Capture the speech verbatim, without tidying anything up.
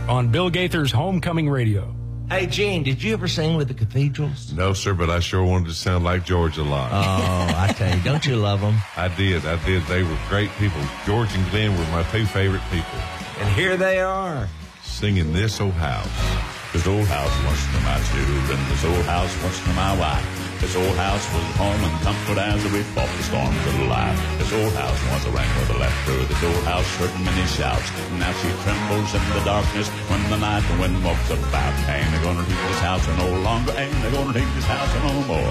on Bill Gaither's Homecoming Radio. Hey, Gene, did you ever sing with the Cathedrals? No, sir, but I sure wanted to sound like George a lot. Oh, I tell you, don't you love them? I did, I did. They were great people. George and Glenn were my two favorite people. And here they are, singing This Old House. This old house was for my children, this old house was for my wife. This old house was home and comfort as we fought the storms of life. This old house once a ring with a laughter, this old house heard many shouts. Now she trembles in the darkness when the night wind walks about. Ain't they gonna take this house no longer, ain't they gonna take this house no more.